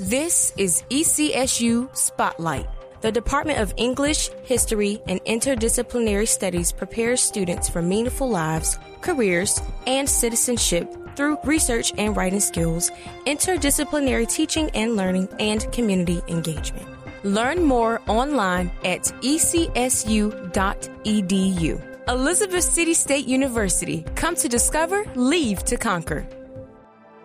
This is ECSU Spotlight. The Department of English, History, and Interdisciplinary Studies prepares students for meaningful lives, careers, and citizenship through research and writing skills, interdisciplinary teaching and learning, and community engagement. Learn more online at ecsu.edu. Elizabeth City State University. Come to discover, leave to conquer.